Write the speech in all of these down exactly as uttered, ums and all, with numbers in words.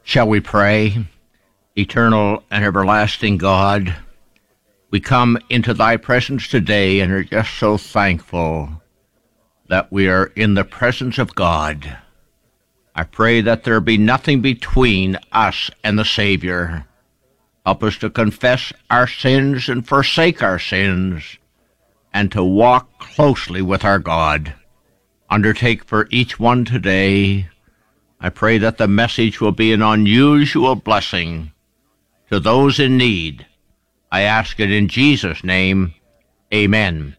Shall we pray? Eternal and everlasting God, we come into thy presence today and are just so thankful that we are in the presence of God. I pray that there be nothing between us and the Savior. Help us to confess our sins and forsake our sins, and to walk closely with our God. Undertake for each one today. I pray that the message will be an unusual blessing to those in need. I ask it in Jesus' name. Amen.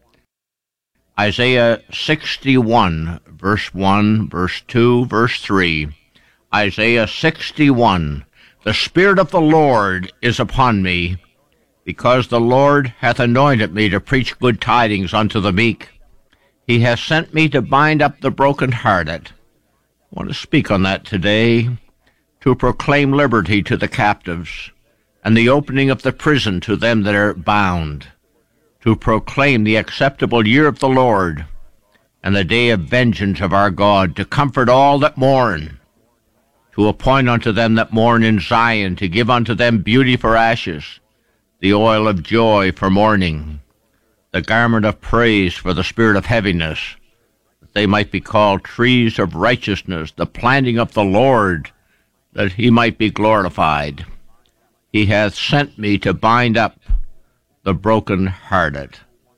Isaiah sixty-one, verse one, verse two, verse three. Isaiah sixty-one. The Spirit of the Lord is upon me, because the Lord hath anointed me to preach good tidings unto the meek. He hath sent me to bind up the brokenhearted. I want to speak on that today, to proclaim liberty to the captives, and the opening of the prison to them that are bound, to proclaim the acceptable year of the Lord, and the day of vengeance of our God, to comfort all that mourn, to appoint unto them that mourn in Zion, to give unto them beauty for ashes, the oil of joy for mourning, the garment of praise for the spirit of heaviness, that they might be called trees of righteousness, the planting of the Lord, that he might be glorified. He hath sent me to bind up the brokenhearted.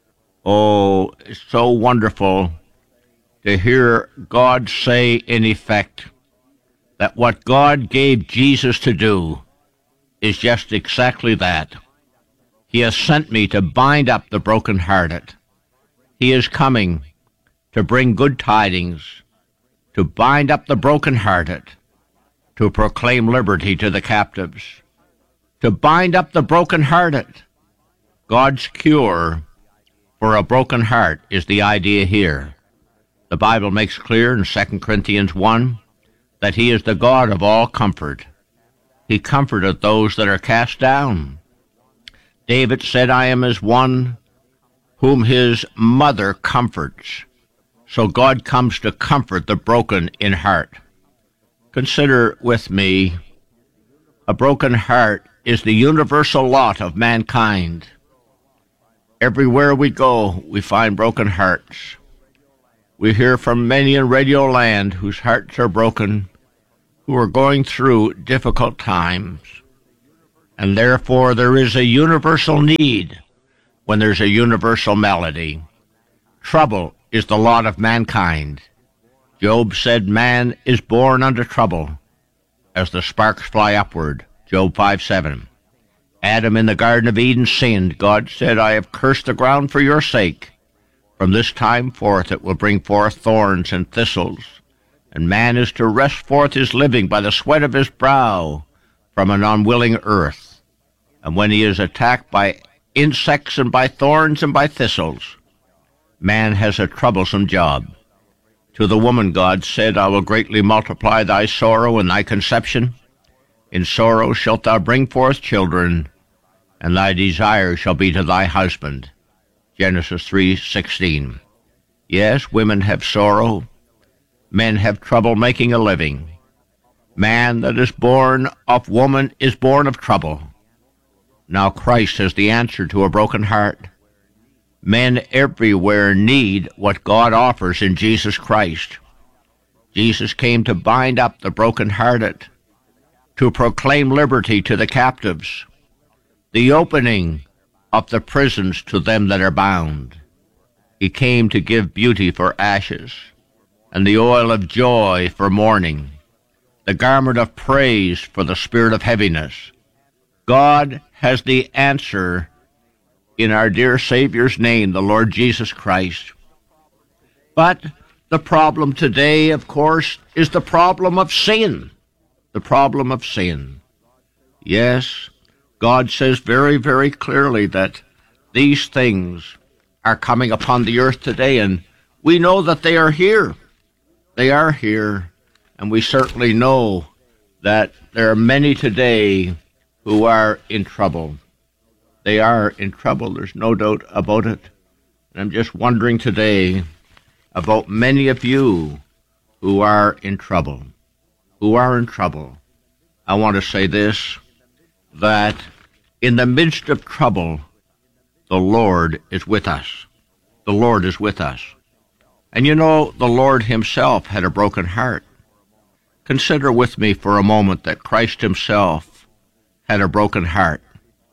Oh, it's so wonderful to hear God say, in effect, that what God gave Jesus to do is just exactly that. He has sent me to bind up the brokenhearted. He is coming to bring good tidings, to bind up the brokenhearted, to proclaim liberty to the captives, to bind up the brokenhearted. God's cure for a broken heart is the idea here. The Bible makes clear in Second Corinthians one that he is the God of all comfort. He comforteth those that are cast down. David said, I am as one whom his mother comforts. So God comes to comfort the broken in heart. Consider with me, a broken heart is the universal lot of mankind. Everywhere we go, we find broken hearts. We hear from many in Radio Land whose hearts are broken, who are going through difficult times. And therefore there is a universal need when there's a universal melody. Trouble is the lot of mankind. Job said, man is born unto trouble, as the sparks fly upward. Job five seven. Adam in the Garden of Eden sinned. God said, I have cursed the ground for your sake. From this time forth it will bring forth thorns and thistles, and man is to wrest forth his living by the sweat of his brow from an unwilling earth. And when he is attacked by insects and by thorns and by thistles, man has a troublesome job. To the woman God said, I will greatly multiply thy sorrow and thy conception. In sorrow shalt thou bring forth children, and thy desire shall be to thy husband. Genesis three sixteen. Yes, women have sorrow. Men have trouble making a living. Man that is born of woman is born of trouble. Now Christ is the answer to a broken heart. Men everywhere need what God offers in Jesus Christ. Jesus came to bind up the brokenhearted, to proclaim liberty to the captives, the opening of the prisons to them that are bound. He came to give beauty for ashes, and the oil of joy for mourning, the garment of praise for the spirit of heaviness. God has the answer in our dear Savior's name, the Lord Jesus Christ. But the problem today, of course, is the problem of sin. The problem of sin. Yes, God says very, very clearly that these things are coming upon the earth today, and we know that they are here. They are here, and we certainly know that there are many today who are in trouble. They are in trouble, there's no doubt about it. And I'm just wondering today about many of you who are in trouble, who are in trouble. I want to say this, that in the midst of trouble, the Lord is with us. The Lord is with us. And you know, the Lord himself had a broken heart. Consider with me for a moment that Christ himself had a broken heart.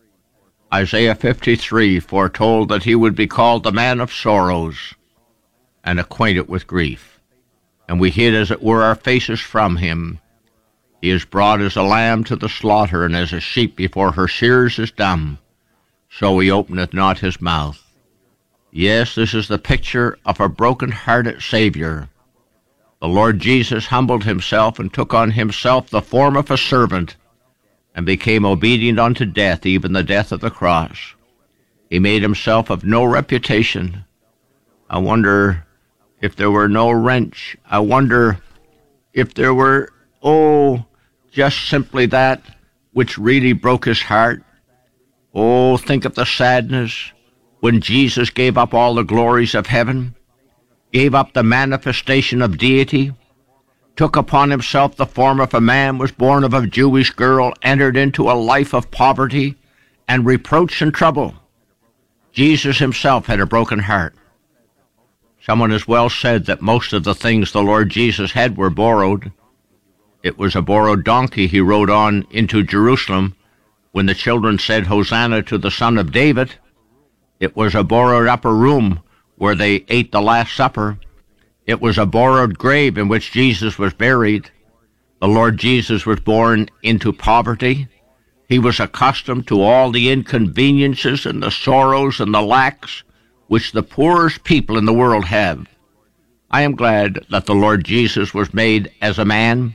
Isaiah fifty-three foretold that he would be called the man of sorrows and acquainted with grief. And we hid, as it were, our faces from him. He is brought as a lamb to the slaughter, and as a sheep before her shearers is dumb, so he openeth not his mouth. Yes, this is the picture of a broken-hearted Savior. The Lord Jesus humbled himself and took on himself the form of a servant, and became obedient unto death, even the death of the cross. He made himself of no reputation. I wonder if there were no wrench. I wonder if there were, oh, just simply that which really broke his heart. Oh, think of the sadness when Jesus gave up all the glories of heaven, gave up the manifestation of deity, took upon himself the form of a man, was born of a Jewish girl, entered into a life of poverty and reproach and trouble. Jesus himself had a broken heart. Someone has well said that most of the things the Lord Jesus had were borrowed. It was a borrowed donkey he rode on into Jerusalem when the children said, Hosanna to the Son of David. It was a borrowed upper room where they ate the Last Supper. It was a borrowed grave in which Jesus was buried. The Lord Jesus was born into poverty. He was accustomed to all the inconveniences and the sorrows and the lacks which the poorest people in the world have. I am glad that the Lord Jesus was made as a man.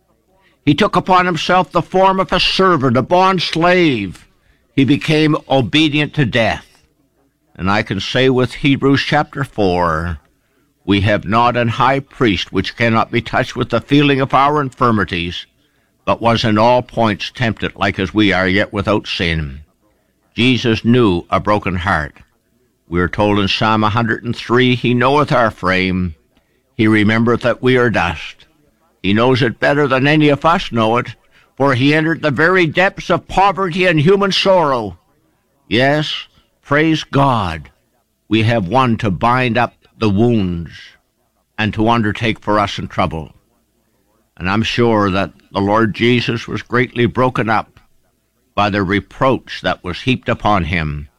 He took upon himself the form of a servant, a bond slave. He became obedient to death. And I can say with Hebrews chapter four, we have not an high priest which cannot be touched with the feeling of our infirmities, but was in all points tempted like as we are, yet without sin. Jesus knew a broken heart. We are told in Psalm one hundred three, he knoweth our frame. He remembereth that we are dust. He knows it better than any of us know it, for he entered the very depths of poverty and human sorrow. Yes, praise God, we have one to bind up the wounds and to undertake for us in trouble. And I'm sure that the Lord Jesus was greatly broken up by the reproach that was heaped upon him.